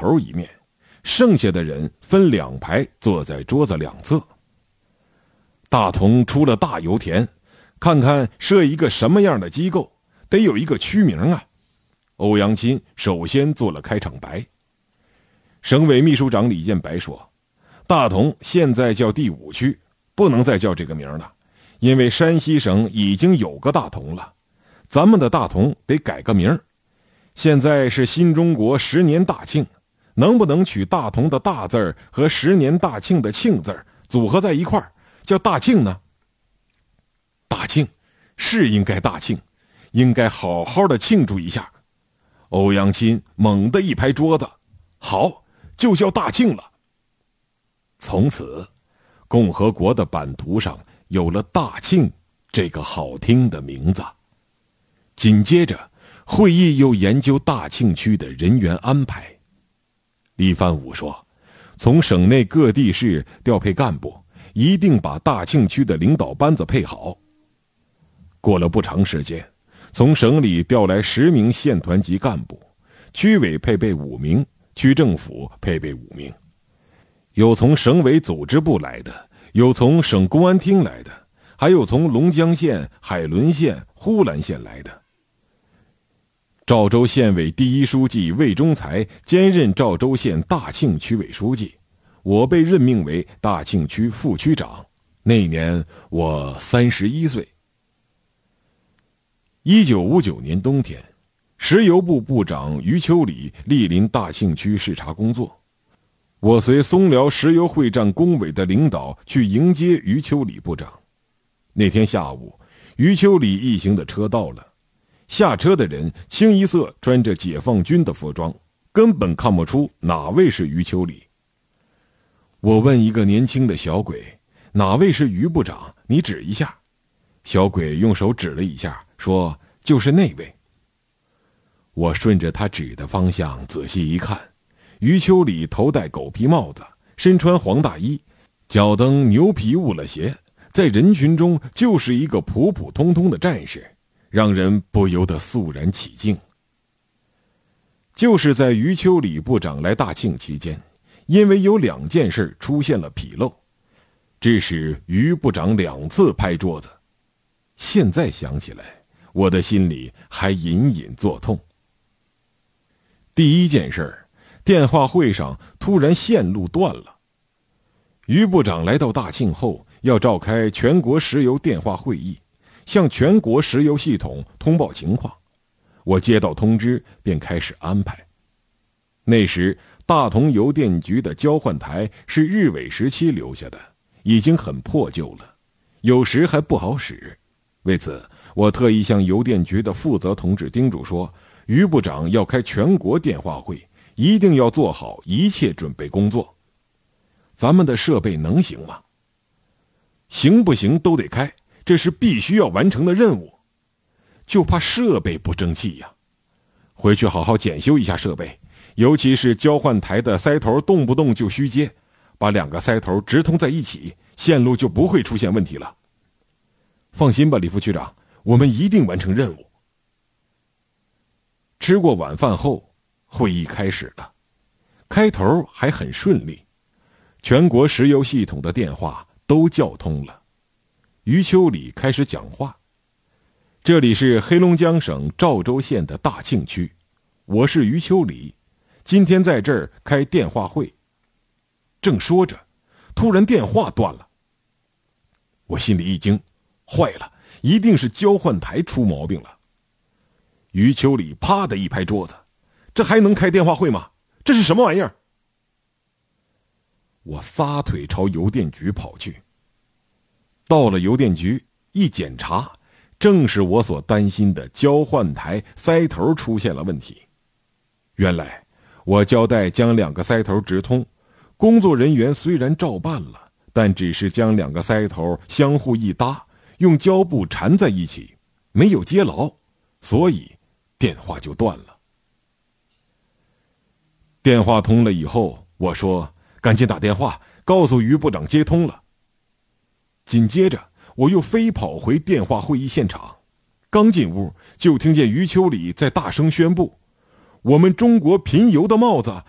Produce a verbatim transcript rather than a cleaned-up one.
头一面，剩下的人分两排坐在桌子两侧。大同出了大油田，看看设一个什么样的机构，得有一个区名啊。欧阳钦首先做了开场白。省委秘书长李建白说，大同现在叫第五区，不能再叫这个名了，因为山西省已经有个大同了，咱们的大同得改个名。现在是新中国十年大庆，能不能取大同的大字和十年大庆的庆字组合在一块儿，叫大庆呢？大庆是应该大庆，应该好好的庆祝一下。欧阳钦猛地一拍桌子，好，就叫大庆了。从此共和国的版图上有了大庆这个好听的名字。紧接着会议又研究大庆区的人员安排。李范武说，从省内各地市调配干部，一定把大庆区的领导班子配好。过了不长时间，从省里调来十名县团级干部，区委配备五名，区政府配备五名，有从省委组织部来的，有从省公安厅来的，还有从龙江县、海伦县、呼兰县来的。赵州县委第一书记魏忠才兼任赵州县大庆区委书记，我被任命为大庆区副区长。那年我三十一岁。一九五九年冬天，石油部部长余秋里莅临大庆区视察工作，我随松辽石油会战工委的领导去迎接余秋里部长。那天下午，余秋里一行的车到了，下车的人清一色穿着解放军的服装，根本看不出哪位是余秋里。我问一个年轻的小鬼，哪位是余部长，你指一下。小鬼用手指了一下，说就是那位。我顺着他指的方向仔细一看，余秋里头戴狗皮帽子，身穿黄大衣，脚蹬牛皮乌了鞋，在人群中就是一个普普通通的战士，让人不由得肃然起敬。就是在余秋里部长来大庆期间，因为有两件事出现了纰漏，致使余部长两次拍桌子。现在想起来，我的心里还隐隐作痛。第一件事，电话会上突然线路断了。余部长来到大庆后，要召开全国石油电话会议，向全国石油系统通报情况。我接到通知，便开始安排。那时大同邮电局的交换台是日伪时期留下的，已经很破旧了，有时还不好使。为此，我特意向邮电局的负责同志叮嘱说，余部长要开全国电话会，一定要做好一切准备工作。咱们的设备能行吗？行不行都得开，这是必须要完成的任务。就怕设备不争气呀。回去好好检修一下设备，尤其是交换台的塞头动不动就虚接，把两个塞头直通在一起，线路就不会出现问题了。放心吧，李副区长，我们一定完成任务。吃过晚饭后，会议开始了。开头还很顺利，全国石油系统的电话都叫通了。余秋里开始讲话。这里是黑龙江省赵州县的大庆区，我是余秋里，今天在这儿开电话会。正说着，突然电话断了。我心里一惊，坏了，一定是交换台出毛病了。余秋里啪的一拍桌子，这还能开电话会吗？这是什么玩意儿？我撒腿朝邮电局跑去。到了邮电局，一检查，正是我所担心的交换台塞头出现了问题。原来我交代将两个塞头直通，工作人员虽然照办了，但只是将两个塞头相互一搭，用胶布缠在一起，没有接牢，所以电话就断了。电话通了以后，我说赶紧打电话告诉余部长接通了。紧接着我又飞跑回电话会议现场，刚进屋就听见余秋里在大声宣布，我们中国贫油的帽子